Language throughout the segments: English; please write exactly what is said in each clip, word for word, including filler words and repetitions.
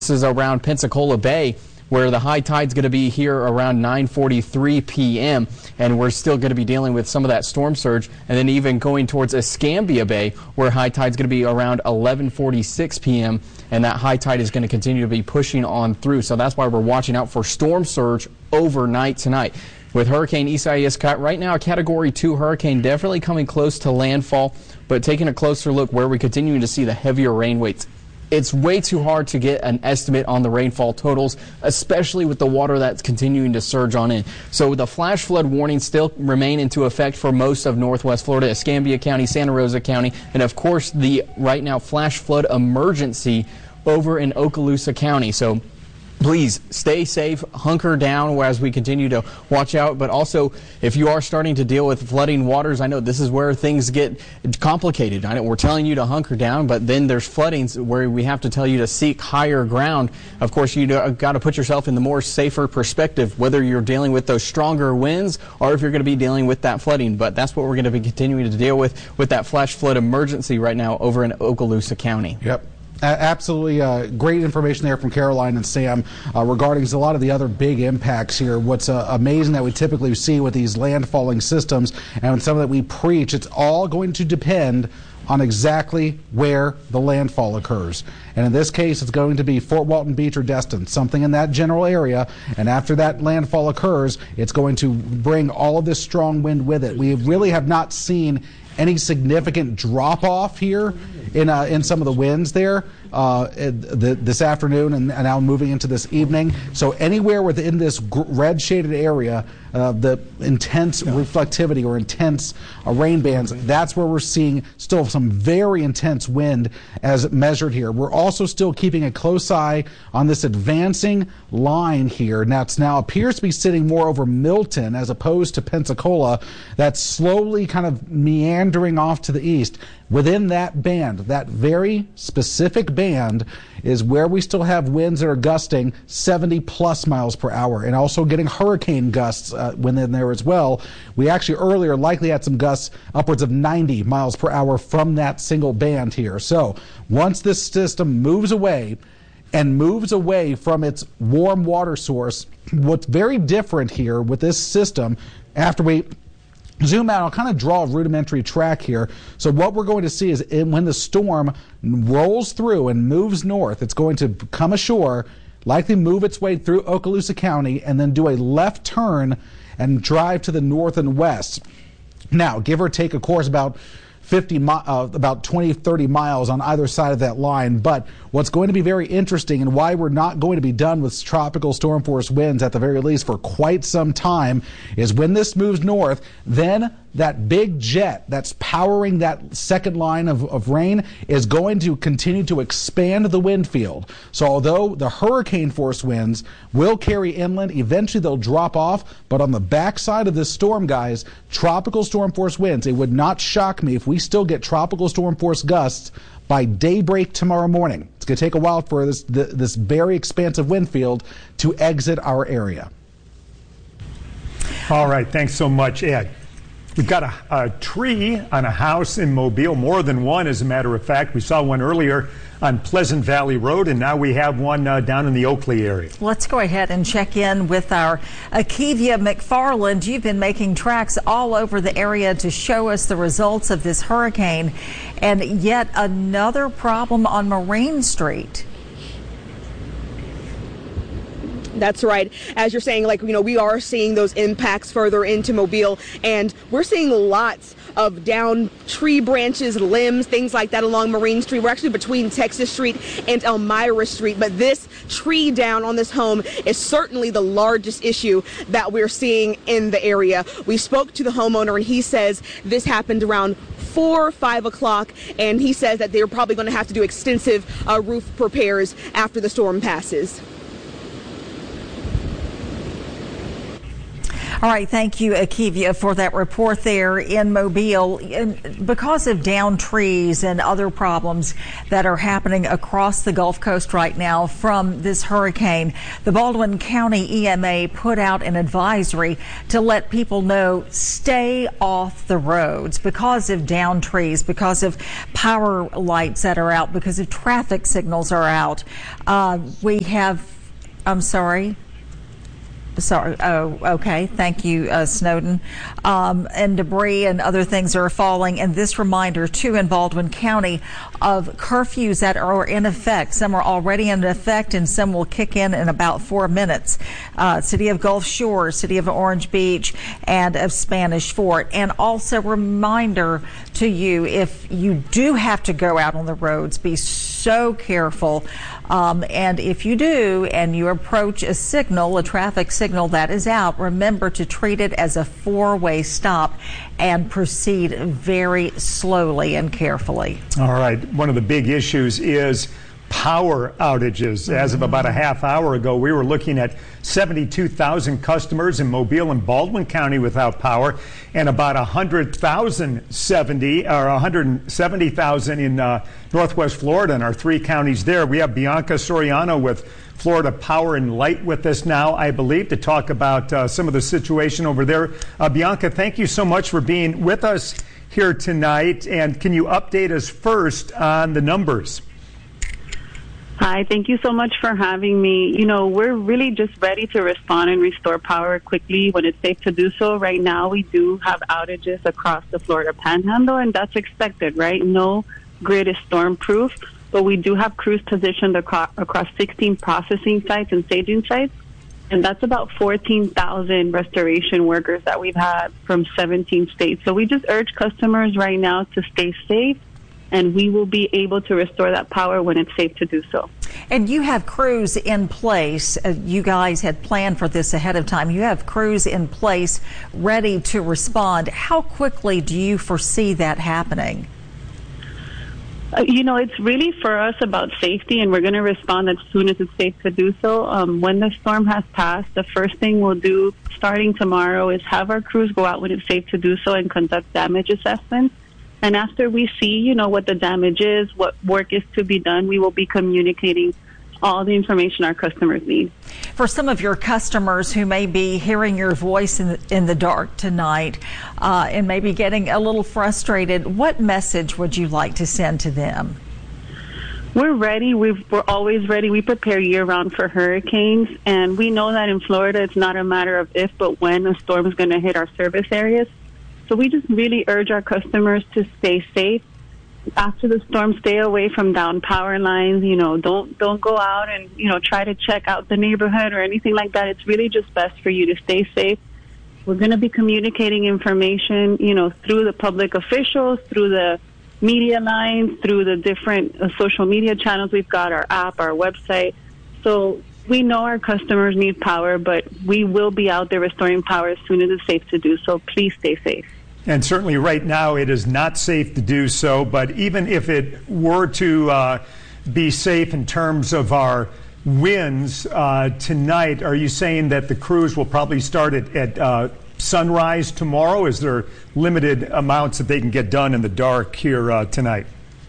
This is around Pensacola Bay, where the high tide's going to be here around nine forty-three p m and we're still going to be dealing with some of that storm surge, and then even going towards Escambia Bay, where high tide's going to be around eleven forty-six p m and that high tide is going to continue to be pushing on through. So that's why we're watching out for storm surge overnight tonight. With Hurricane Isaias right now, a Category two hurricane, definitely coming close to landfall, but taking a closer look where we're continuing to see the heavier rain weights. It's way too hard to get an estimate on the rainfall totals, especially with the water that's continuing to surge on in. So the flash flood warnings still remain into effect for most of northwest Florida, Escambia County, Santa Rosa County, and of course the right now flash flood emergency over in Okaloosa County. So please stay safe, hunker down as we continue to watch out. But also, if you are starting to deal with flooding waters, I know this is where things get complicated. I know we're telling you to hunker down, but then there's floodings where we have to tell you to seek higher ground. Of course, you got to put yourself in the more safer perspective, whether you're dealing with those stronger winds or if you're going to be dealing with that flooding. But that's what we're going to be continuing to deal with with that flash flood emergency right now over in Okaloosa County. Yep. Absolutely uh, great information there from Caroline and Sam uh, regarding a lot of the other big impacts here. What's uh, amazing that we typically see with these landfalling systems and some that we preach, it's all going to depend on exactly where the landfall occurs. And in this case, it's going to be Fort Walton Beach or Destin, something in that general area. And after that landfall occurs, it's going to bring all of this strong wind with it. We really have not seen any significant drop-off here in uh, in some of the winds there uh, the, this afternoon and, and now moving into this evening. So anywhere within this red shaded area, uh, the intense reflectivity or intense uh, rain bands, that's where we're seeing still some very intense wind as measured here. We're also still keeping a close eye on this advancing line here. That's now appears to be sitting more over Milton as opposed to Pensacola. That's slowly kind of meandering off to the east. Within that band, that very specific band, is where we still have winds that are gusting seventy plus miles per hour and also getting hurricane gusts uh, within there as well. We actually earlier likely had some gusts upwards of ninety miles per hour from that single band here. So once this system moves away and moves away from its warm water source, what's very different here with this system, after we zoom out, I'll kind of draw a rudimentary track here. So what we're going to see is in, when the storm rolls through and moves north, it's going to come ashore, likely move its way through Okaloosa County, and then do a left turn and drive to the north and west. Now, give or take, of course, about fifty, uh, about twenty, thirty miles on either side of that line. But what's going to be very interesting and why we're not going to be done with tropical storm force winds at the very least for quite some time is when this moves north, then that big jet that's powering that second line of, of rain is going to continue to expand the wind field. So although the hurricane force winds will carry inland, eventually they'll drop off, but on the backside of this storm, guys, tropical storm force winds, it would not shock me if we still get tropical storm force gusts by daybreak tomorrow morning. It's going to take a while for this, this very expansive wind field to exit our area. All right, thanks so much, Ed. We've got a, a tree on a house in Mobile, more than one, as a matter of fact. We saw one earlier on Pleasant Valley Road, and now we have one uh, down in the Oakley area. Let's go ahead and check in with our Akivia McFarland. You've been making tracks all over the area to show us the results of this hurricane, and yet another problem on Marine Street. That's right. As you're saying, like, you know, we are seeing those impacts further into Mobile, and we're seeing lots of down tree branches, limbs, things like that along Marine Street. We're actually between Texas Street and Elmira Street, but this tree down on this home is certainly the largest issue that we're seeing in the area. We spoke to the homeowner, and he says this happened around four or five o'clock, and he says that they're probably going to have to do extensive uh, roof repairs after the storm passes. All right, thank you, Akivia, for that report there in Mobile. Because of downed trees and other problems that are happening across the Gulf Coast right now from this hurricane, the Baldwin County E M A put out an advisory to let people know stay off the roads because of downed trees, because of power lights that are out, because of traffic signals are out. Uh, we have, I'm sorry. Sorry. Oh, okay. Thank you, uh, Snowden. Um, and debris and other things are falling. And this reminder, too, in Baldwin County of curfews that are in effect. Some are already in effect and some will kick in in about four minutes. Uh, City of Gulf Shores, City of Orange Beach, and of Spanish Fort. And also reminder to you, if you do have to go out on the roads, be so careful. Um, and if you do and you approach a signal, a traffic signal that is out, remember to treat it as a four-way stop and proceed very slowly and carefully. All right. One of the big issues is power outages. As of about a half hour ago, we were looking at seventy-two thousand customers in Mobile and Baldwin County without power, and about one hundred thousand seventy or one hundred seventy thousand in uh, Northwest Florida and our three counties there. We have Bianca Soriano with Florida Power and Light with us now, I believe, to talk about uh, some of the situation over there. Uh, Bianca, thank you so much for being with us here tonight. And can you update us first on the numbers? Hi, thank you so much for having me. You know, we're really just ready to respond and restore power quickly when it's safe to do so. Right now, we do have outages across the Florida Panhandle, and that's expected, right? No grid is storm-proof, but we do have crews positioned across, across sixteen processing sites and staging sites, and that's about fourteen thousand restoration workers that we've had from seventeen states. So we just urge customers right now to stay safe, and we will be able to restore that power when it's safe to do so. And you have crews in place. Uh, you guys had planned for this ahead of time. You have crews in place ready to respond. How quickly do you foresee that happening? Uh, you know, it's really for us about safety, and we're going to respond as soon as it's safe to do so. Um, when the storm has passed, the first thing we'll do starting tomorrow is have our crews go out when it's safe to do so and conduct damage assessments. And after we see, you know, what the damage is, what work is to be done, we will be communicating all the information our customers need. For some of your customers who may be hearing your voice in the, in the dark tonight uh, and maybe getting a little frustrated, what message would you like to send to them? We're ready. We've, we're always ready. We prepare year-round for hurricanes, and we know that in Florida it's not a matter of if, but when a storm is going to hit our service areas. So we just really urge our customers to stay safe. After the storm, stay away from down power lines. You know, don't don't go out and, you know, try to check out the neighborhood or anything like that. It's really just best for you to stay safe. We're going to be communicating information, you know, through the public officials, through the media lines, through the different uh, social media channels we've got, our app, our website. So we know our customers need power, but we will be out there restoring power as soon as it's safe to do so. Please stay safe. And certainly right now it is not safe to do so, but even if it were to uh, be safe in terms of our winds uh, tonight, are you saying that the crews will probably start at, at uh, sunrise tomorrow? Is there limited amounts that they can get done in the dark here uh, tonight?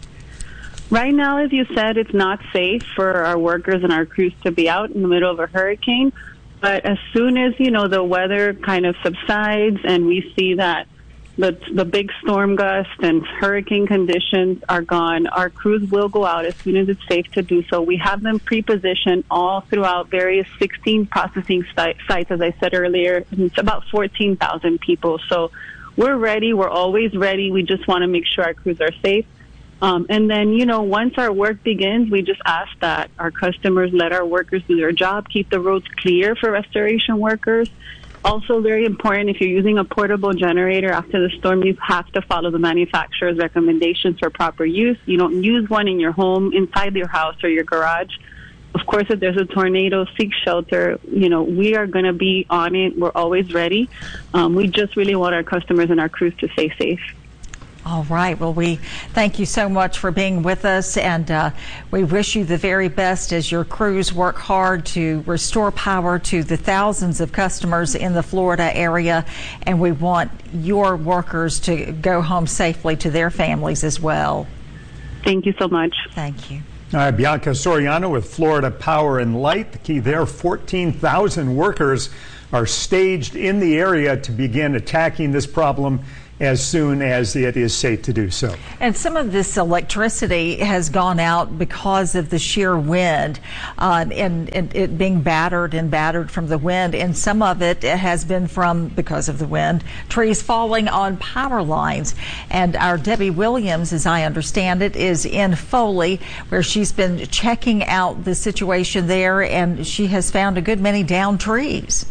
Right now, as you said, it's not safe for our workers and our crews to be out in the middle of a hurricane. But as soon as, you know, the weather kind of subsides and we see that the, the big storm gust and hurricane conditions are gone, our crews will go out as soon as it's safe to do so. We have them pre-positioned all throughout various sixteen processing sites, as I said earlier. And it's about fourteen thousand people. So we're ready. We're always ready. We just want to make sure our crews are safe. Um, and then, you know, once our work begins, we just ask that our customers let our workers do their job, keep the roads clear for restoration workers. Also very important, if you're using a portable generator after the storm, you have to follow the manufacturer's recommendations for proper use. You don't use one in your home, inside your house or your garage. Of course, if there's a tornado, seek shelter. You know, we are going to be on it. We're always ready. Um, we just really want our customers and our crews to stay safe. All right. Well, we thank you so much for being with us, and uh, we wish you the very best as your crews work hard to restore power to the thousands of customers in the Florida area, and we want your workers to go home safely to their families as well. Thank you so much. Thank you. All right, Bianca Soriano with Florida Power and Light. The key there, fourteen thousand workers are staged in the area to begin attacking this problem as soon as it is safe to do so. And some of this electricity has gone out because of the sheer wind uh, and, and it being battered and battered from the wind. And some of it has been from, because of the wind, trees falling on power lines. And our Debbie Williams, as I understand it, is in Foley, where she's been checking out the situation there, and she has found a good many downed trees.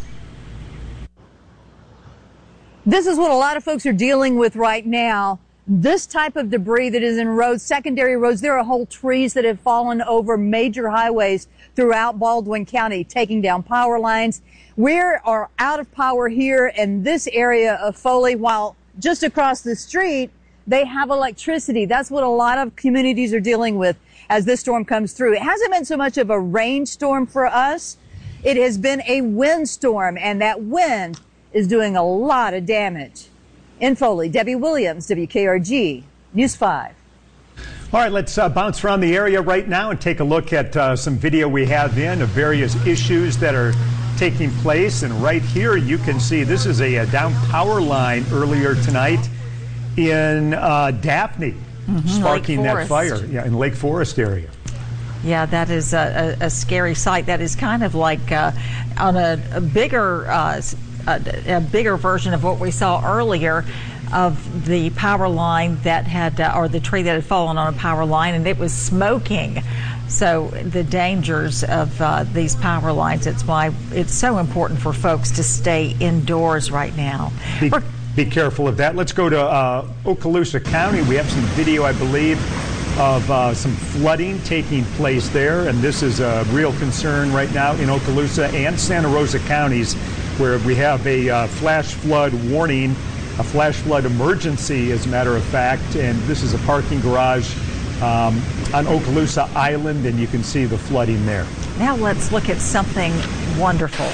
This is what a lot of folks are dealing with right now. This type of debris that is in roads, secondary roads, there are whole trees that have fallen over major highways throughout Baldwin County, taking down power lines. We are out of power here in this area of Foley, while just across the street, they have electricity. That's what a lot of communities are dealing with as this storm comes through. It hasn't been so much of a rainstorm for us. It has been a windstorm, and that wind is doing a lot of damage. In Foley, Debbie Williams, W K R G, News five. All right, let's uh, bounce around the area right now and take a look at uh, some video we have in of various issues that are taking place. And right here you can see this is a, a down power line earlier tonight in uh, Daphne, mm-hmm. sparking that fire yeah, in Lake Forest area. Yeah, that is a, a, a scary sight. That is kind of like uh, on a, a bigger uh, A, a bigger version of what we saw earlier of the power line that had, uh, or the tree that had fallen on a power line, and it was smoking. So the dangers of uh, these power lines, it's why it's so important for folks to stay indoors right now. Be, be careful of that. Let's go to uh, Okaloosa County. We have some video, I believe, of uh, some flooding taking place there, and this is a real concern right now in Okaloosa and Santa Rosa counties, where we have a uh, flash flood warning, a flash flood emergency, as a matter of fact. And this is a parking garage um, on Okaloosa Island, and you can see the flooding there. Now let's look at something wonderful.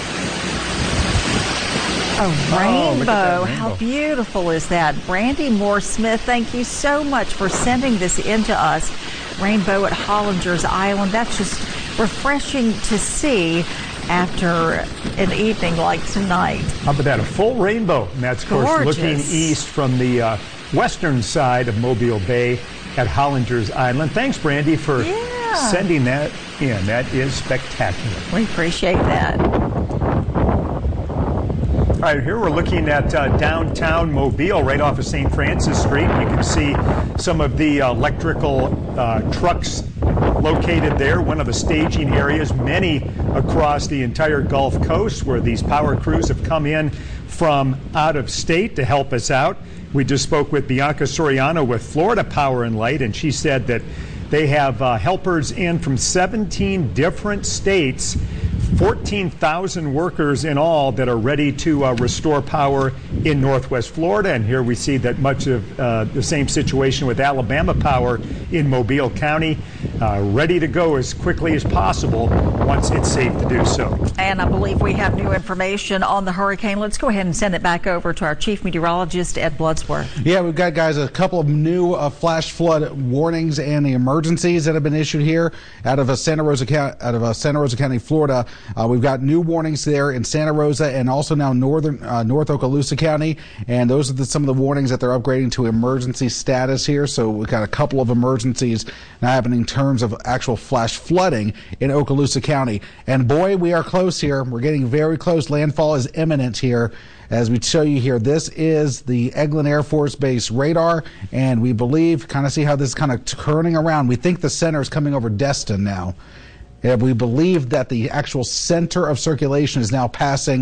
A rainbow. Oh, rainbow. How beautiful is that? Brandy Moore Smith, thank you so much for sending this in to us. Rainbow at Hollinger's Island. That's just refreshing to see after an evening like tonight. How about that? A full rainbow. And that's, of course, gorgeous. Looking east from the uh, western side of Mobile Bay at Hollinger's Island. Thanks, Brandy, for yeah. sending that in. That is spectacular. We appreciate that. All right, here we're looking at uh, downtown Mobile, right off of Saint Francis Street. You can see some of the uh, electrical uh, trucks located there, one of the staging areas, many across the entire Gulf Coast, where these power crews have come in from out of state to help us out. We just spoke with Bianca Soriano with Florida Power and Light, and she said that they have uh, helpers in from seventeen different states, fourteen thousand workers in all that are ready to uh, restore power in Northwest Florida. And here we see that much of uh, the same situation with Alabama Power in Mobile County, uh, ready to go as quickly as possible once it's safe to do so. And I believe we have new information on the hurricane. Let's go ahead and send it back over to our chief meteorologist, Ed Bloodsworth. Yeah, we've got, guys, a couple of new uh, flash flood warnings and the emergencies that have been issued here out of uh, Santa Rosa County, out of uh, Santa Rosa County, Florida. Uh, we've got new warnings there in Santa Rosa and also now northern uh, North Okaloosa County, and those are the, some of the warnings that they're upgrading to emergency status here. So we've got a couple of emergencies now happening in terms of actual flash flooding in Okaloosa County. And boy, we are close here. We're getting very close. Landfall is imminent here. As we show you here, this is the Eglin Air Force Base radar, and we believe, kind of see how this is kind of turning around. We think the center is coming over Destin now. And we believe that the actual center of circulation is now passing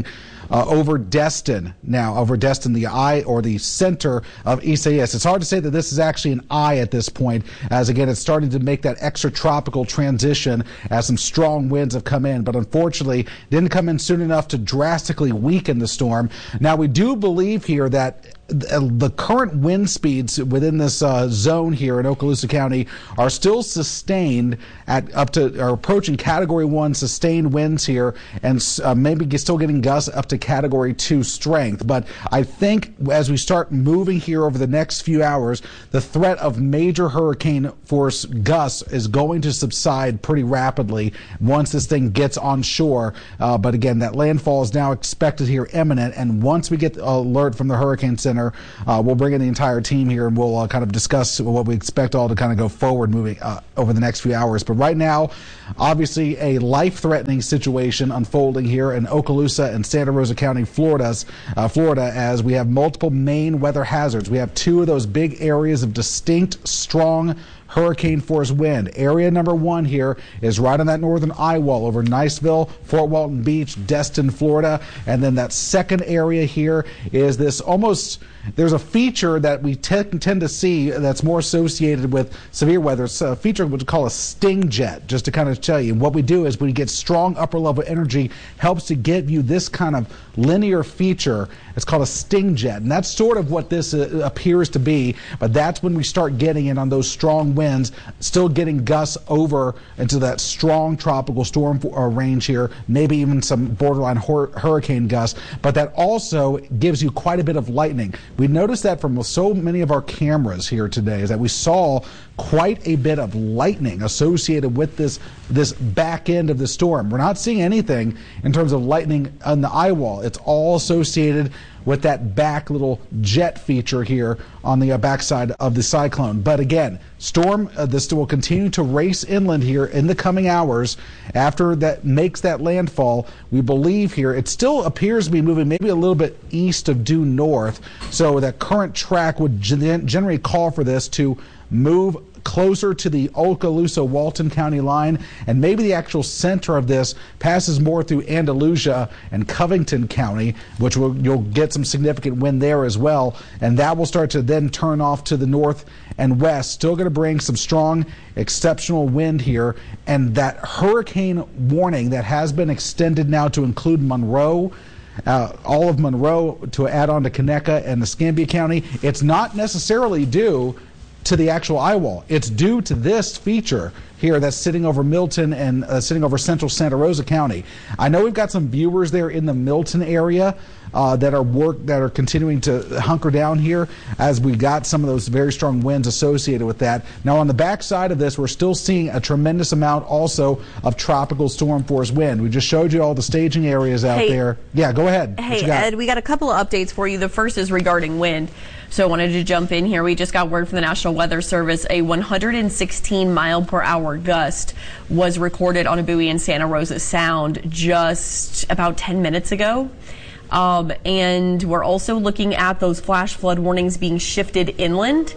uh, over Destin now, over Destin, the eye or the center of Isaias. It's hard to say that this is actually an eye at this point, as again, it's starting to make that extratropical transition as some strong winds have come in, but unfortunately didn't come in soon enough to drastically weaken the storm. Now, we do believe here that the current wind speeds within this uh, zone here in Okaloosa County are still sustained at up to or approaching Category One sustained winds here, and uh, maybe still getting gusts up to Category Two strength. But I think as we start moving here over the next few hours, the threat of major hurricane force gusts is going to subside pretty rapidly once this thing gets on shore. Uh, but again, that landfall is now expected here imminent, and once we get the alert from the Hurricane Center, Uh, we'll bring in the entire team here, and we'll uh, kind of discuss what we expect all to kind of go forward moving uh, over the next few hours. But right now, obviously, a life-threatening situation unfolding here in Okaloosa and Santa Rosa County, Florida's, uh, Florida, as we have multiple main weather hazards. We have two of those big areas of distinct, strong hurricane force wind. Area number one here is right on that northern eye wall over Niceville, Fort Walton Beach, Destin, Florida. And then that second area here is this almost, there's a feature that we tend to see that's more associated with severe weather. It's a feature we call a sting jet, just to kind of tell you. What we do is when you get strong upper level energy, helps to give you this kind of linear feature. It's called a sting jet. And that's sort of what this uh, appears to be. But that's when we start getting in on those strong winds, still getting gusts over into that strong tropical storm uh, range here, maybe even some borderline hur hurricane gusts. But that also gives you quite a bit of lightning. We noticed that from so many of our cameras here today, is that we saw quite a bit of lightning associated with this this back end of the storm. We're not seeing anything in terms of lightning on the eye wall. It's all associated with that back little jet feature here on the uh, backside of the cyclone. But again, storm, uh, this will continue to race inland here in the coming hours after that makes that landfall. We believe here it still appears to be moving maybe a little bit east of due north, so that current track would gen generally call for this to move closer to the Okaloosa-Walton County line, and maybe the actual center of this passes more through Andalusia and Covington County, which will, you'll get some significant wind there as well, and that will start to then turn off to the north and west. Still going to bring some strong, exceptional wind here, and that hurricane warning that has been extended now to include Monroe, Uh, all of Monroe, to add on to Conecuh and Escambia County, it's not necessarily due to the actual eye wall. It's due to this feature here that's sitting over Milton and uh, sitting over central Santa Rosa County. I know we've got some viewers there in the Milton area uh, that are work that are continuing to hunker down here as we got some of those very strong winds associated with that. Now on the back side of this, we're still seeing a tremendous amount also of tropical storm force wind. We just showed you all the staging areas out hey, there. Yeah, go ahead. Hey Ed, we got a couple of updates for you. The first is regarding wind. So I wanted to jump in here. We just got word from the National Weather Service. A one hundred sixteen mile per hour gust was recorded on a buoy in Santa Rosa Sound just about ten minutes ago. Um, and we're also looking at those flash flood warnings being shifted inland.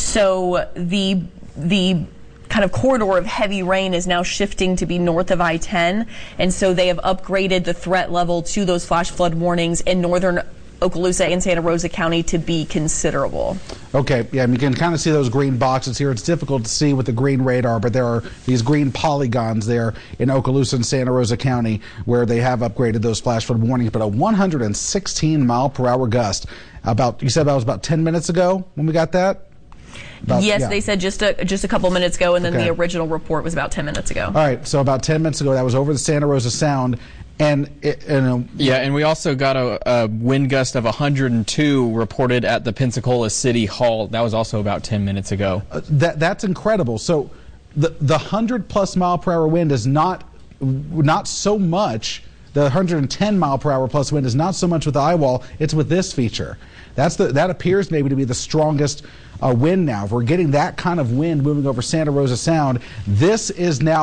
So the the kind of corridor of heavy rain is now shifting to be north of I ten. And so they have upgraded the threat level to those flash flood warnings in northern Okaloosa and Santa Rosa County to be considerable. Okay, yeah, you can kind of see those green boxes here. It's difficult to see with the green radar, but there are these green polygons there in Okaloosa and Santa Rosa County where they have upgraded those flash flood warnings. But a one hundred sixteen mile per hour gust, about, you said that was about ten minutes ago when we got that? About, yes, yeah. They said just a, just a couple minutes ago, and then Okay. the original report was about ten minutes ago. All right, so about ten minutes ago, that was over the Santa Rosa Sound. And, it, and uh, yeah, and we also got a, a wind gust of one hundred two reported at the Pensacola City Hall. That was also about ten minutes ago. Uh, that that's incredible. So the the hundred plus mile per hour wind is not not so much. The one hundred ten mile per hour plus wind is not so much with the eye wall. It's with this feature. That's the that appears maybe to be the strongest uh, wind now. If we're getting that kind of wind moving over Santa Rosa Sound, this is now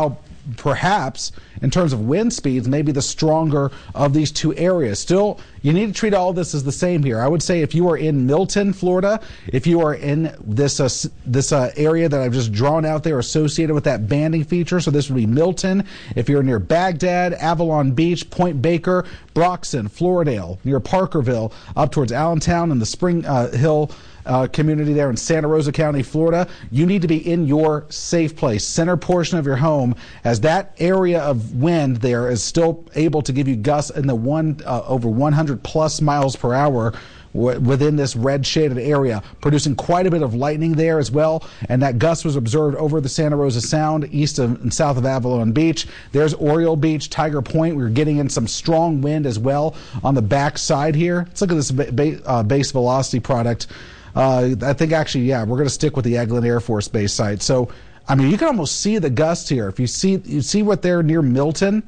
perhaps in terms of wind speeds, maybe the stronger of these two areas. Still, you need to treat all this as the same here. I would say if you are in Milton, Florida, if you are in this uh, this uh, area that I've just drawn out there associated with that banding feature, so this would be Milton. If you're near Baghdad, Avalon Beach, Point Baker, Broxton, Floridale, near Parkerville, up towards Allentown and the Spring uh, Hill Uh, community there in Santa Rosa County, Florida, you need to be in your safe place, center portion of your home, as that area of wind there is still able to give you gusts in the one uh, over one hundred plus miles per hour w- within this red shaded area, producing quite a bit of lightning there as well. And that gust was observed over the Santa Rosa Sound, east of and south of Avalon Beach. There's Oriole Beach, Tiger Point. We're getting in some strong wind as well on the back side here. Let's look at this ba- ba- uh, base velocity product. Uh, I think actually, yeah, we're going to stick with the Eglin Air Force Base site. So, I mean, you can almost see the gust here. If you see, you see what they're near Milton.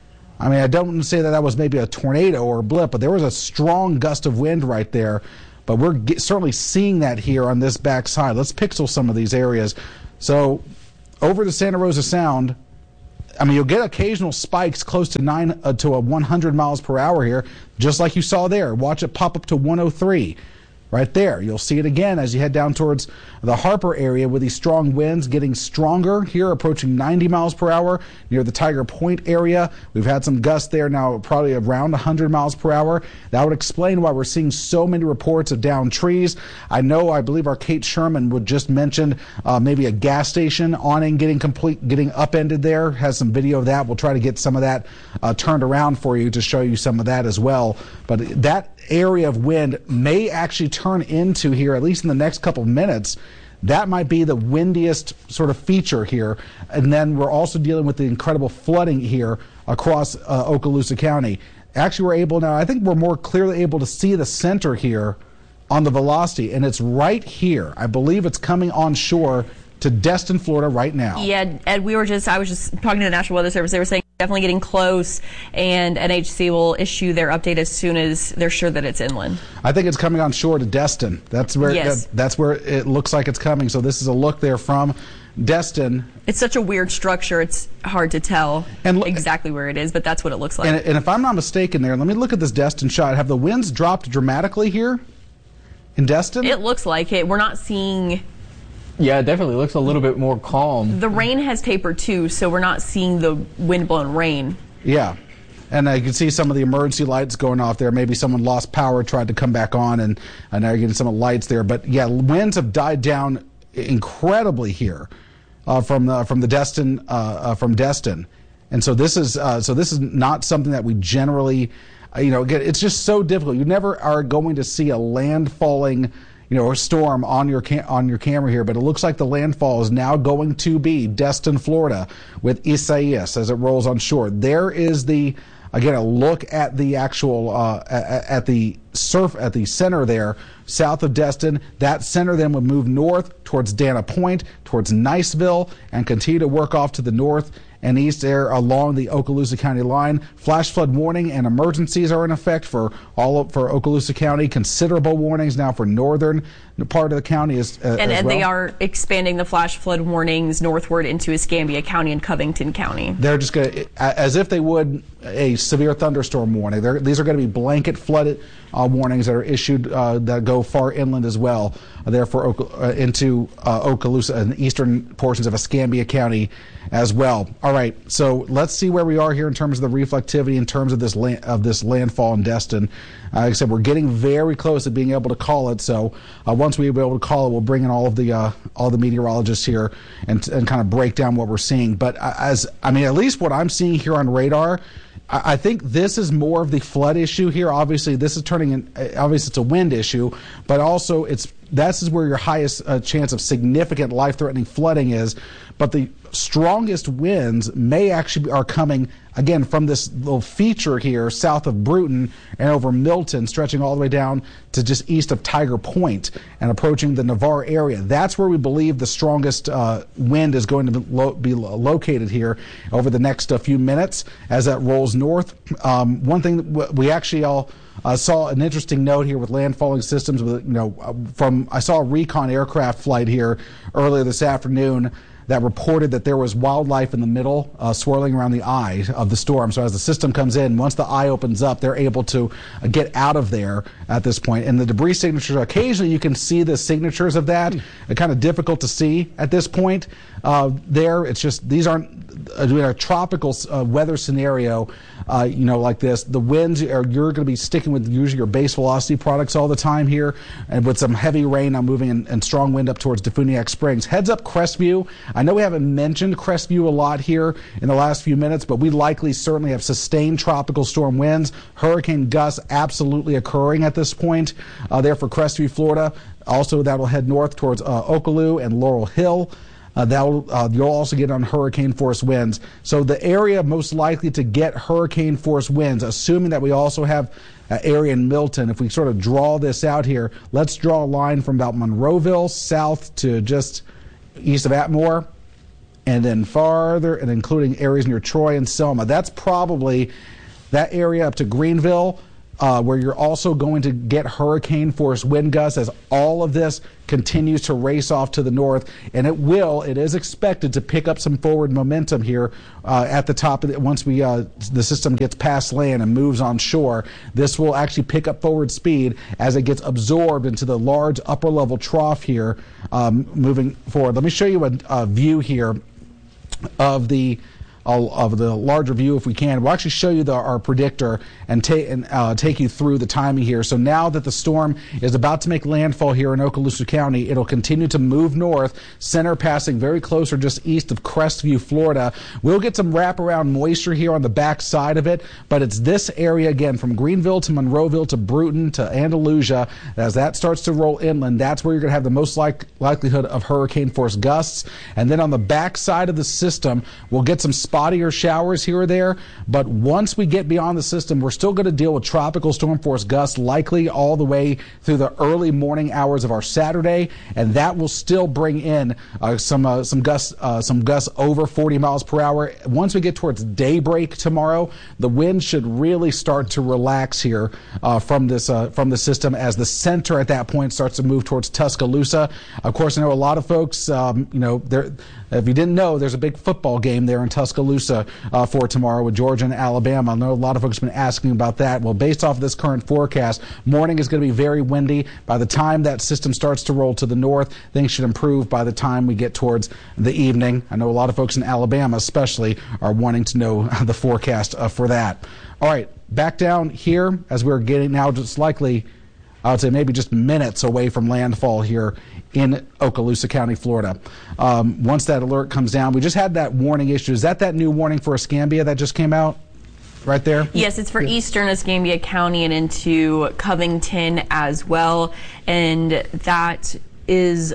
I mean, I don't want to say that that was maybe a tornado or a blip, but there was a strong gust of wind right there. But we're get, certainly seeing that here on this back side. Let's pixel some of these areas. So, over the Santa Rosa Sound, I mean, you'll get occasional spikes close to nine uh, to a one hundred miles per hour here, just like you saw there. Watch it pop up to one oh three. Right there. You'll see it again as you head down towards the Harper area with these strong winds getting stronger here, approaching ninety miles per hour near the Tiger Point area. We've had some gusts there now, probably around one hundred miles per hour. That would explain why we're seeing so many reports of downed trees. I know, I believe our Kate Sherman would just mention uh, maybe a gas station awning getting complete, getting upended there. Has some video of that. We'll try to get some of that uh, turned around for you to show you some of that as well. But that area of wind may actually turn into here, at least in the next couple of minutes. That might be the windiest sort of feature here. And then we're also dealing with the incredible flooding here across uh, Okaloosa County. Actually, we're able now, I think we're more clearly able to see the center here on the velocity, and it's right here. I believe it's coming on shore to Destin, Florida right now. Yeah, Ed, we were just, I was just talking to the National Weather Service. They were saying definitely getting close, and N H C will issue their update as soon as they're sure that it's inland. I think it's coming on shore to Destin. That's where yes. that, that's where it looks like it's coming. So this is a look there from Destin. It's such a weird structure. It's hard to tell and exactly where it is, but that's what it looks like. And, and if I'm not mistaken there, let me look at this Destin shot. Have the winds dropped dramatically here in Destin? It looks like it. We're not seeing... Yeah, it definitely looks a little bit more calm. The rain has tapered too, so we're not seeing the wind-blown rain. Yeah. And I can see some of the emergency lights going off there. Maybe someone lost power, tried to come back on, and, and now you're getting some of the lights there. But yeah, winds have died down incredibly here uh, from the from the Destin uh, uh, from Destin, and so this is uh, so this is not something that we generally, uh, you know, get. It's just so difficult. You never are going to see a landfalling, you know, or storm on your cam- on your camera here, but it looks like the landfall is now going to be Destin, Florida, with Isaias as it rolls on shore. There is the, again, a look at the actual uh, at, at the surf at the center there, south of Destin. That center then would move north towards Dana Point, towards Niceville, and continue to work off to the north and east there along the Okaloosa County line. Flash flood warning and emergencies are in effect for all of, for Okaloosa County. Considerable warnings now for northern part of the county as, uh, and, as and well. they are expanding the flash flood warnings northward into Escambia County and Covington County. They're just going to, as if they would a severe thunderstorm warning. They're, these are going to be blanket flooded uh, warnings that are issued uh, that go far inland as well. Uh, therefore, uh, into uh, Okaloosa and eastern portions of Escambia County as well. All right, so let's see where we are here in terms of the reflectivity, in terms of this land, of this landfall in Destin. Uh, like I said, we're getting very close to being able to call it. So uh, once we're able to call it, we'll bring in all of the uh, all the meteorologists here and and kind of break down what we're seeing. But as I mean, at least what I'm seeing here on radar, I, I think this is more of the flood issue here. Obviously, this is turning in. Obviously, it's a wind issue, but also it's this is where your highest uh, chance of significant life-threatening flooding is. But the strongest winds may actually be, are coming again from this little feature here south of Bruton and over Milton, stretching all the way down to just east of Tiger Point and approaching the Navarre area. That's where we believe the strongest uh, wind is going to be, lo- be located here over the next uh, few minutes as that rolls north. Um, one thing that w- we actually all uh, saw an interesting note here with landfalling systems. With, you know, from I saw a recon aircraft flight here earlier this afternoon that reported that there was wildlife in the middle uh, swirling around the eye of the storm. So as the system comes in, once the eye opens up, they're able to uh, get out of there at this point. And the debris signatures, occasionally you can see the signatures of that. Mm. They're kind of difficult to see at this point. Uh, there, it's just, these aren't, uh, in a tropical uh, weather scenario, uh, you know, like this, the winds are, you're going to be sticking with usually your base velocity products all the time here, and with some heavy rain now moving and, and strong wind up towards Defuniak Springs. Heads up Crestview. I know we haven't mentioned Crestview a lot here in the last few minutes, but we likely certainly have sustained tropical storm winds. Hurricane gusts absolutely occurring at this point uh, there for Crestview, Florida. Also, that will head north towards uh, Okaloo and Laurel Hill. Uh, that'll, uh, you'll also get on hurricane force winds. So the area most likely to get hurricane force winds, assuming that we also have an area in Milton, if we sort of draw this out here, let's draw a line from about Monroeville south to just east of Atmore, and then farther, and including areas near Troy and Selma. That's probably that area up to Greenville, Uh, where you're also going to get hurricane force wind gusts as all of this continues to race off to the north. And it will, it is expected to pick up some forward momentum here uh, at the top of it. Once we uh, the system gets past land and moves on shore, this will actually pick up forward speed as it gets absorbed into the large upper level trough here um, moving forward. Let me show you a, a view here of the of the larger view if we can. We'll actually show you the, our predictor and, ta and uh, take you through the timing here. So now that the storm is about to make landfall here in Okaloosa County, it'll continue to move north, center passing very close or just east of Crestview, Florida. We'll get some wraparound moisture here on the back side of it, but it's this area again from Greenville to Monroeville to Bruton to Andalusia. As that starts to roll inland, that's where you're going to have the most like likelihood of hurricane force gusts. And then on the back side of the system, we'll get some spottier showers here or there, but once we get beyond the system, we're still going to deal with tropical storm force gusts likely all the way through the early morning hours of our Saturday, and that will still bring in uh, some uh, some gusts uh, some gusts over forty miles per hour. Once we get towards daybreak tomorrow, the wind should really start to relax here uh, from this uh, from the system as the center at that point starts to move towards Tuscaloosa. Of course, I know a lot of folks, um, you know, they're if you didn't know, there's a big football game there in Tuscaloosa uh, for tomorrow with Georgia and Alabama. I know a lot of folks have been asking about that. Well, based off of this current forecast, morning is going to be very windy. By the time that system starts to roll to the north, things should improve by the time we get towards the evening. I know a lot of folks in Alabama especially are wanting to know the forecast uh, for that. All right, back down here as we're getting now just likely, I would say maybe just minutes away from landfall here in Okaloosa County, Florida. Um, once that alert comes down, we just had that warning issue. Is that that new warning for Escambia that just came out right there? Yes, it's for eastern Escambia County and into Covington as well. And that is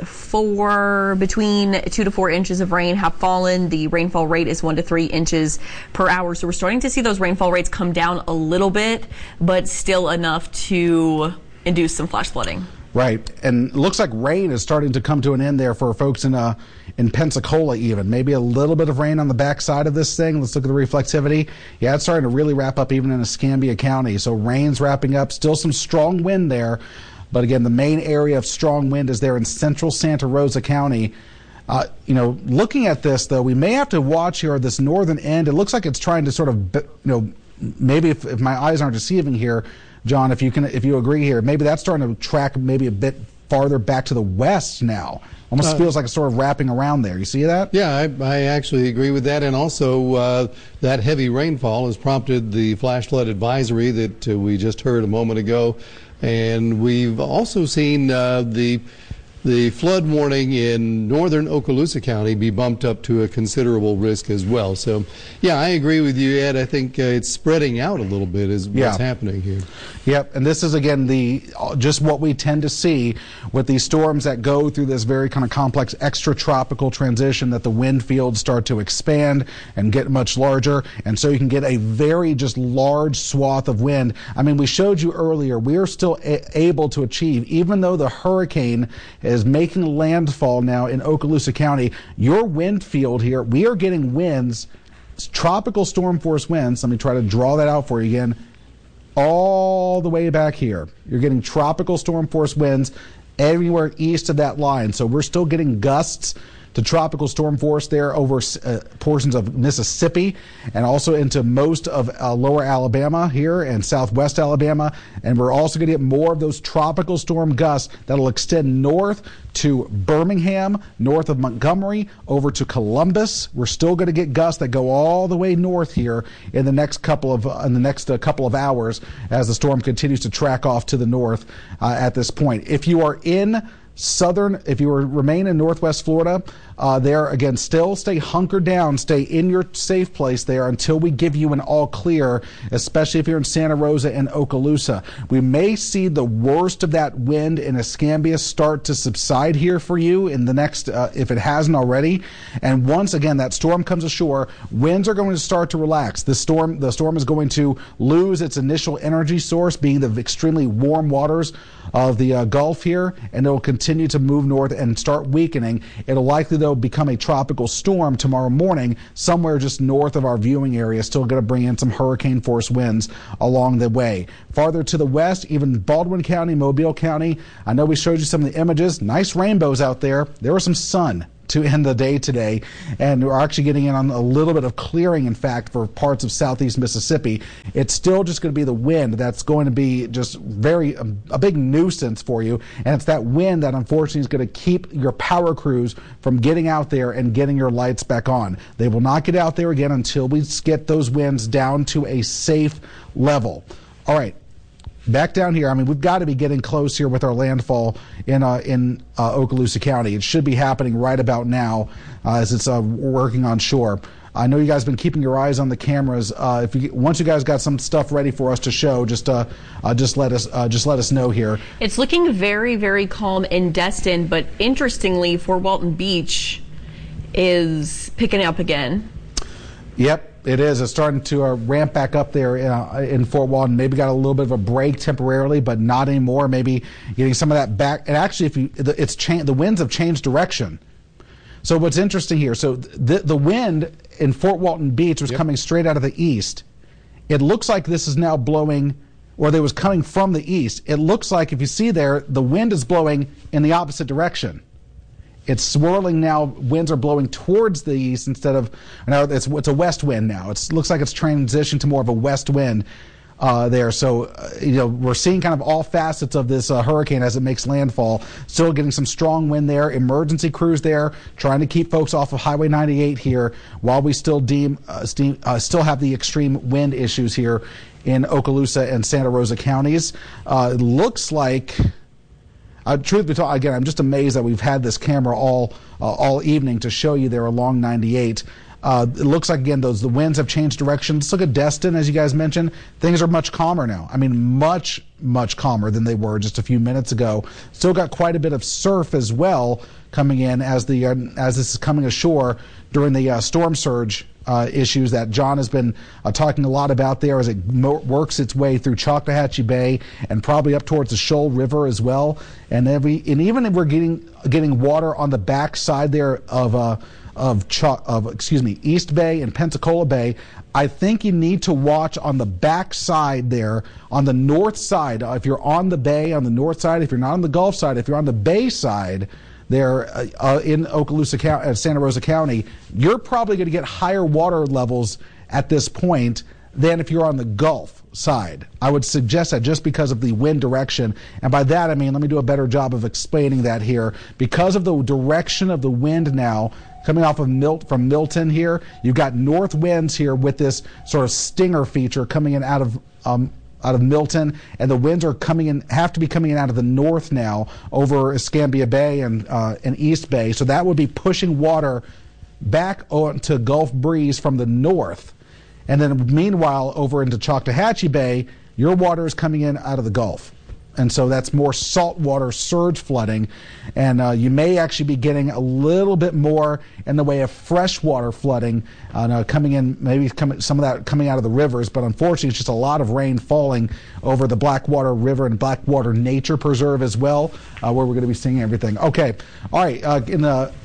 for between two to four inches of rain have fallen. The rainfall rate is one to three inches per hour. So we're starting to see those rainfall rates come down a little bit, but still enough to induce some flash flooding. Right, and it looks like rain is starting to come to an end there for folks in uh, in Pensacola even. Maybe a little bit of rain on the backside of this thing. Let's look at the reflectivity. Yeah, it's starting to really wrap up even in Escambia County. So rain's wrapping up. Still some strong wind there. But again, the main area of strong wind is there in central Santa Rosa County. Uh, you know, looking at this, though, we may have to watch here at this northern end. It looks like it's trying to sort of, you know, maybe if, if my eyes aren't deceiving here, John, if you can, if you agree here, maybe that's starting to track maybe a bit farther back to the west now. Almost uh, feels like it's sort of wrapping around there. You see that? Yeah, I, I actually agree with that. And also, uh, that heavy rainfall has prompted the flash flood advisory that uh, we just heard a moment ago. And we've also seen uh, the the flood warning in northern Okaloosa County be bumped up to a considerable risk as well. So, yeah, I agree with you, Ed. I think uh, it's spreading out a little bit is what's yeah. happening here. Yep, and this is, again, the just what we tend to see with these storms that go through this very kind of complex extratropical transition, that the wind fields start to expand and get much larger, and so you can get a very just large swath of wind. I mean, we showed you earlier, we are still a able to achieve, even though the hurricane is making landfall now in Okaloosa County, your wind field here, we are getting winds, tropical storm force winds. Let me try to draw that out for you again. All the way back here, you're getting tropical storm force winds everywhere east of that line. So we're still getting gusts to tropical storm force there over uh, portions of Mississippi and also into most of uh, lower Alabama here and southwest Alabama. And we're also going to get more of those tropical storm gusts that'll extend north to Birmingham, north of Montgomery, over to Columbus. We're still going to get gusts that go all the way north here in the next couple of uh, in the next uh, couple of hours as the storm continues to track off to the north uh, at this point. If you are in southern, if you remain in northwest Florida, uh, there again, still stay hunkered down, stay in your safe place there until we give you an all clear, especially if you're in Santa Rosa and Okaloosa. We may see the worst of that wind in Escambia start to subside here for you in the next, uh, if it hasn't already. And once again, that storm comes ashore, winds are going to start to relax. The storm, the storm is going to lose its initial energy source, being the extremely warm waters of the uh, Gulf here, and it will continue to move north and start weakening. It'll likely, though, become a tropical storm tomorrow morning, somewhere just north of our viewing area, still going to bring in some hurricane force winds along the way. Farther to the west, even Baldwin County, Mobile County, I know we showed you some of the images. Nice rainbows out there. There was some sun to end the day today, and we're actually getting in on a little bit of clearing, in fact, for parts of southeast Mississippi. It's still just going to be the wind that's going to be just very a, a big nuisance for you, and it's that wind that unfortunately is going to keep your power crews from getting out there and getting your lights back on. They will not get out there again until we get those winds down to a safe level. All right. Back down here, I mean, we've got to be getting close here with our landfall in uh, in uh, Okaloosa County. It should be happening right about now uh, as it's uh, working on shore. I know you guys have been keeping your eyes on the cameras. Uh, if you once you guys got some stuff ready for us to show, just uh, uh, just let us uh, just let us know here. It's looking very, very calm in Destin, but interestingly, Fort Walton Beach is picking up again. Yep. It is. It's starting to uh, ramp back up there uh, in Fort Walton. Maybe got a little bit of a break temporarily, but not anymore. Maybe getting some of that back. And actually, if you, the, it's cha- the winds have changed direction. So what's interesting here? So the the wind in Fort Walton Beach was yep. coming straight out of the east. It looks like this is now blowing, or they was coming from the east. It looks like if you see there, the wind is blowing in the opposite direction. It's swirling now. Winds are blowing towards the east instead of, now it's, it's a west wind now. It looks like it's transitioned to more of a west wind uh, there. So, uh, you know, we're seeing kind of all facets of this uh, hurricane as it makes landfall. Still getting some strong wind there. Emergency crews there trying to keep folks off of Highway ninety-eight here while we still deem, uh, steam, uh, still have the extreme wind issues here in Okaloosa and Santa Rosa counties. Uh, it looks like... Uh, truth be told, again, I'm just amazed that we've had this camera all uh, all evening to show you there along ninety-eight. Uh, it looks like, again, those the winds have changed direction. Let's look at Destin, as you guys mentioned. Things are much calmer now. I mean, much, much calmer than they were just a few minutes ago. Still got quite a bit of surf as well coming in as the uh, as this is coming ashore during the uh, storm surge uh, issues that John has been uh, talking a lot about there as it mo- works its way through Choctawhatchee Bay and probably up towards the Shoal River as well. And every and even if we're getting getting water on the back side there of uh, of Cho- of excuse me East Bay and Pensacola Bay, I think you need to watch on the back side there, on the north side. Uh, if you're on the bay, on the north side, if you're not on the Gulf side, if you're on the bay side there uh, uh, in Okaloosa County, uh, Santa Rosa County, you're probably going to get higher water levels at this point than if you're on the Gulf side. I would suggest that just because of the wind direction. And by that, I mean, let me do a better job of explaining that here. Because of the direction of the wind now, coming off of Mil- from Milton here, you've got north winds here with this sort of stinger feature coming in out of um, out of Milton, and the winds are coming in, have to be coming in out of the north now over Escambia Bay and uh, and East Bay. So that would be pushing water back onto Gulf breeze from the north. And then meanwhile, over into Choctawhatchee Bay, your water is coming in out of the Gulf. And so that's more saltwater surge flooding. And uh, you may actually be getting a little bit more in the way of freshwater flooding uh, no, coming in, maybe coming, some of that coming out of the rivers. But unfortunately, it's just a lot of rain falling over the Blackwater River and Blackwater Nature Preserve as well, uh, where we're going to be seeing everything. Okay. All right. Uh, in the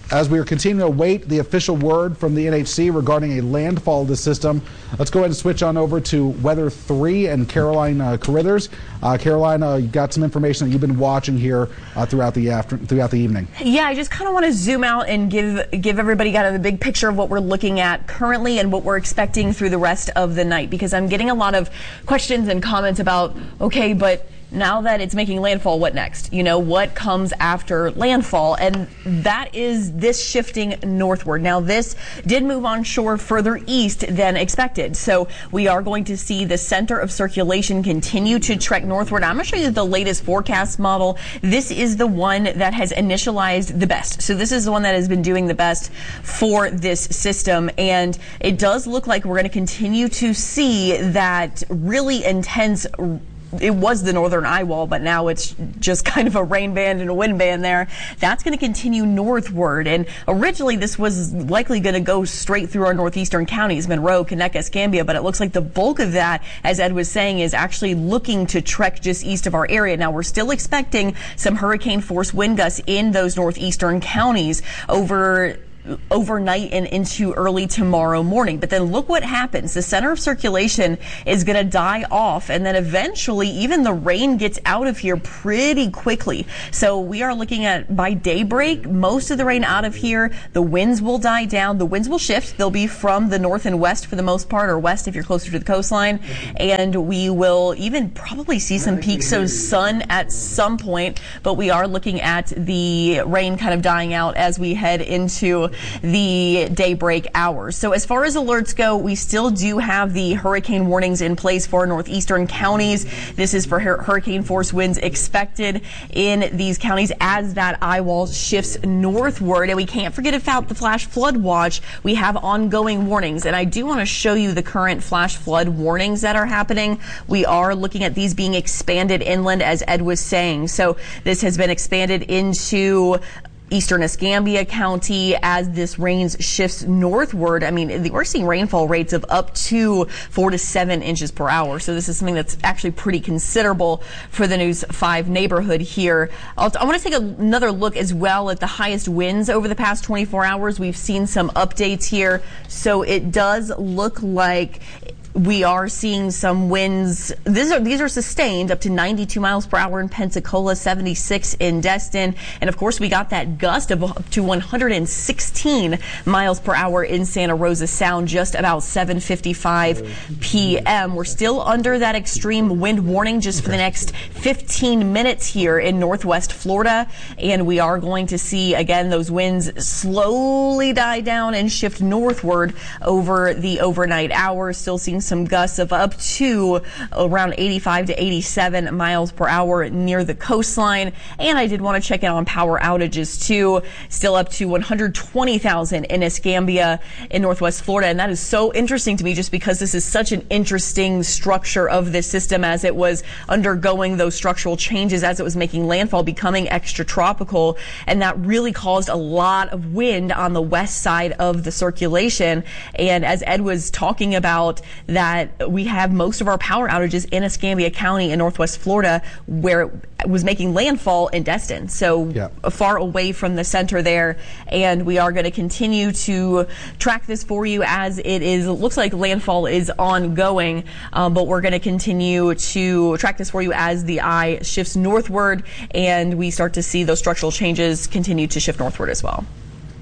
as we are continuing to await the official word from the N H C regarding a landfall of the system, let's go ahead and switch on over to Weather three and Caroline uh, Carithers. Uh, Caroline, uh, you got some information that you've been watching here uh, throughout the after throughout the evening. Yeah, I just kind of want to zoom out and give give everybody kind of the big picture of what we're looking at currently and what we're expecting through the rest of the night, because I'm getting a lot of questions and comments about, okay, but now that it's making landfall, what next? You know, what comes after landfall? And that is this shifting northward. Now, this did move on shore further east than expected. So we are going to see the center of circulation continue to trek northward. I'm going to show you the latest forecast model. This is the one that has initialized the best. So this is the one that has been doing the best for this system. And it does look like we're going to continue to see that really intense. It was the northern eye wall, but now it's just kind of a rain band and a wind band there. That's going to continue northward. And originally this was likely going to go straight through our northeastern counties, Monroe, Conecuh, Escambia, but it looks like the bulk of that, as Ed was saying, is actually looking to trek just east of our area. Now, we're still expecting some hurricane force wind gusts in those northeastern counties over overnight and into early tomorrow morning. But then look what happens. The center of circulation is going to die off, and then eventually even the rain gets out of here pretty quickly. So we are looking at by daybreak, most of the rain out of here. The winds will die down. The winds will shift. They'll be from the north and west for the most part, or west if you're closer to the coastline. And we will even probably see some peaks of sun at some point, but we are looking at the rain kind of dying out as we head into the daybreak hours. So as far as alerts go, we still do have the hurricane warnings in place for northeastern counties. This is for hur- hurricane force winds expected in these counties as that eye wall shifts northward. And we can't forget about the flash flood watch. We have ongoing warnings, and I do want to show you the current flash flood warnings that are happening. We are looking at these being expanded inland, as Ed was saying. So this has been expanded into eastern Escambia County as this rain shifts northward. I mean, we're seeing rainfall rates of up to four to seven inches per hour. So this is something that's actually pretty considerable for the News five neighborhood here. I'll, I want to take a, another look as well at the highest winds over the past twenty-four hours. We've seen some updates here. So it does look like we are seeing some winds. These are these are sustained up to ninety-two miles per hour in Pensacola, seventy-six in Destin, and of course we got that gust of up to one hundred sixteen miles per hour in Santa Rosa Sound just about seven fifty-five p.m. We're still under that extreme wind warning just for the next fifteen minutes here in northwest Florida, and we are going to see again those winds slowly die down and shift northward over the overnight hours. Still seeing some gusts of up to around eighty-five to eighty-seven miles per hour near the coastline. And I did want to check in on power outages too. Still up to one hundred twenty thousand in Escambia in northwest Florida. And that is so interesting to me just because this is such an interesting structure of this system as it was undergoing those structural changes as it was making landfall, becoming extratropical. And that really caused a lot of wind on the west side of the circulation. And as Ed was talking about, that we have most of our power outages in Escambia County in northwest Florida, where it was making landfall in Destin, so yeah. far away from the center there. And we are going to continue to track this for you as it is. It looks like landfall is ongoing, um, but we're going to continue to track this for you as the eye shifts northward and we start to see those structural changes continue to shift northward as well.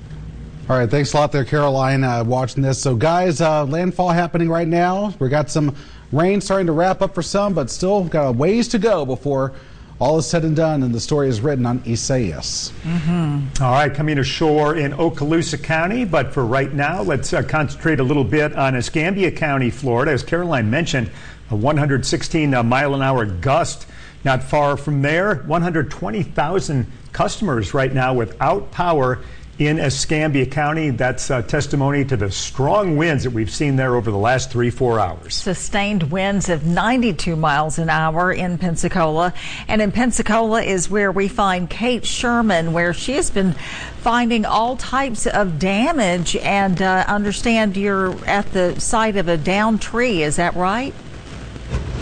All right, thanks a lot there, Caroline, uh, watching this. So, guys, uh, landfall happening right now. We got some rain starting to wrap up for some, but still got a ways to go before all is said and done, and the story is written on Isaias. Mm-hmm. All right, coming ashore in Okaloosa County, but for right now, let's uh, concentrate a little bit on Escambia County, Florida. As Caroline mentioned, a one hundred sixteen uh, mile an hour gust. Not far from there, one hundred twenty thousand customers right now without power in Escambia County. That's uh, testimony to the strong winds that we've seen there over the last three, four hours. Sustained winds of ninety-two miles an hour in Pensacola. And in Pensacola is where we find Kate Sherman, where she has been finding all types of damage. And uh, understand you're at the site of a downed tree. Is that right?